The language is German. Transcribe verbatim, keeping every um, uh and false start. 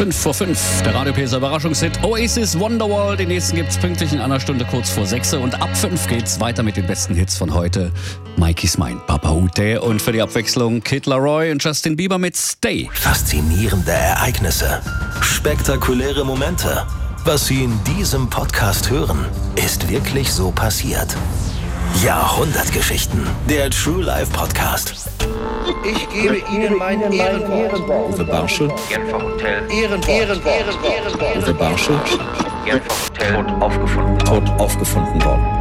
fünf vor fünf. Der Radio P S A Überraschungshit Oasis Wonderwall. Den nächsten gibt's pünktlich in einer Stunde kurz vor sechs. Und ab fünf geht's weiter mit den besten Hits von heute. Mikey's Mind, Papa Ute. Und für die Abwechslung Kid Laroi und Justin Bieber mit Stay. Faszinierende Ereignisse. Spektakuläre Momente. Was Sie in diesem Podcast hören, ist wirklich so passiert. Jahrhundertgeschichten. Der True Life Podcast. Ich gebe Ihnen mein Ehrenwort. Uwe Barschel. Genfer Hotel. Ehrenwort. Ehrenwort. Ehrenwort. Uwe Barschel. Genfer Hotel. Tot aufgefunden. Tot aufgefunden worden.